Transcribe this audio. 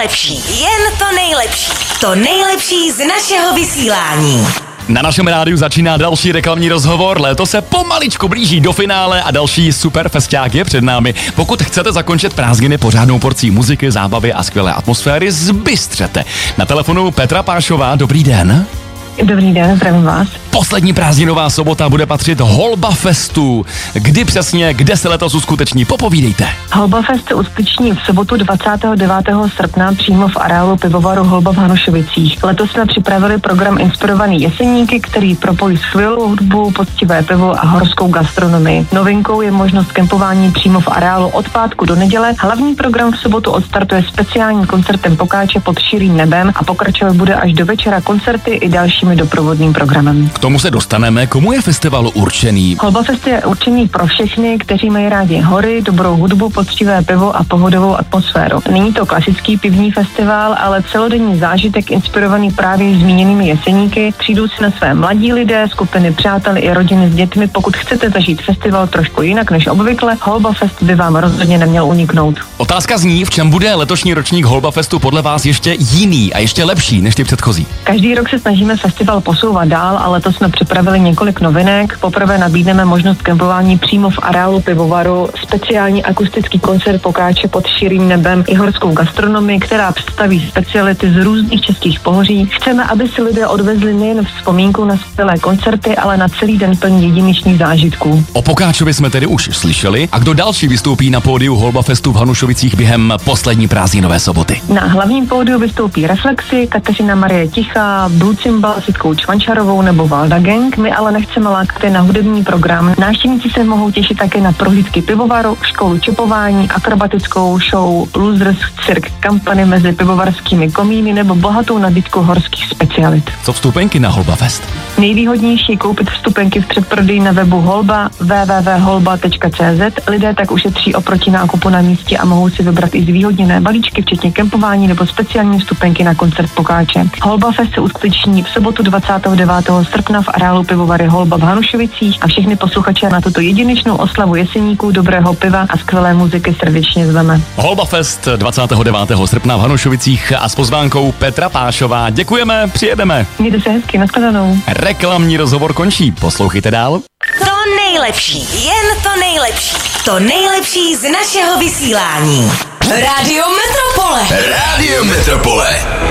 nejlepší, jen to nejlepší. To nejlepší z našeho vysílání. Na našem rádiu začíná další reklamní rozhovor, léto se pomaličku blíží do finále a další super festiák je před námi. Pokud chcete zakončit prázdniny pořádnou porcí muziky, zábavy a skvělé atmosféry, zbystřete. Na telefonu Petra Pášová, dobrý den. Dobrý den, zdravím vás. Poslední prázdninová sobota bude patřit Holba Festu. Kdy přesně, kde se letos uskuteční? Popovídejte. Holba Fest se uskuteční v sobotu 29. srpna přímo v areálu pivovaru Holba v Hanušovicích. Letos jsme připravili program inspirovaný Jeseníky, který propojí skvělou hudbu, poctivé pivo a horskou gastronomii. Novinkou je možnost kempování přímo v areálu od pátku do neděle. Hlavní program v sobotu odstartuje speciálním koncertem Pokáče pod širým nebem a pokračovat bude až do večera koncerty i dalšími doprovodným programem. K tomu se dostaneme. Komu je festival určený? Holba Fest je určený pro všechny, kteří mají rádi hory, dobrou hudbu, poctivé pivo a pohodovou atmosféru. Není to klasický pivní festival, ale celodenní zážitek inspirovaný právě zmíněnými Jeseníky. Přijdou si na své mladí lidé, skupiny přátel i rodiny s dětmi. Pokud chcete zažít festival trošku jinak než obvykle, Holba Fest by vám rozhodně neměl uniknout. Otázka zní, v čem bude letošní ročník Holba Festu podle vás ještě jiný a ještě lepší než ty předchozí? Každý rok se snažíme festival posouvat dál, ale letos jsme připravili několik novinek. Poprvé nabídneme možnost kempování přímo v areálu pivovaru, speciální akustický koncert Pokáče pod širým nebem i horskou gastronomii, která představí speciality z různých českých pohoří. Chceme, aby si lidé odvezli nejen vzpomínku na skvělé koncerty, ale na celý den plný jedinečných zážitků. O Pokáčovi jsme tedy už slyšeli. A kdo další vystoupí na pódiu Holba Festu v Hanušovicích během poslední prázdninové soboty? Na hlavním pódiu vystoupí Reflexy, Kateřina Marie Tichá, Blue Cymbal s Jitkou Čvančarovou nebo Valda Gang. My ale nechceme lákat na hudební program. Návštěvníci se mohou těšit také na prohlídky pivovaru, školu čepování, akrobatickou show, losers, cirk, kampany mezi pivovarskými komíny nebo bohatou nabídku horských specialit. Co vstupenky na Holba Fest? Nejvýhodnější je koupit vstupenky v předprodeji na webu Holba www.holba.cz. Lidé tak ušetří oproti nákupu na místě a mohou si vybrat i zvýhodněné balíčky, včetně kempování nebo speciální vstupenky na koncert Pokáče. Holba Fest se uskuteční v sobotu 29. srpna v areálu pivovary Holba v Hanušovicích a všechny posluchače na tuto jedinečnou oslavu Jeseníků, dobrého piva a skvělé muziky srdečně zveme. Holba Fest 29. srpna v Hanušovicích a s pozvánkou Petra Pášová. Děkujeme, přijedeme. Mějte se hezky, nashledanou. Reklamní rozhovor končí, poslouchejte dál. To nejlepší, jen to nejlepší. To nejlepší z našeho vysílání. Rádio Metropole. Rádio Metropole.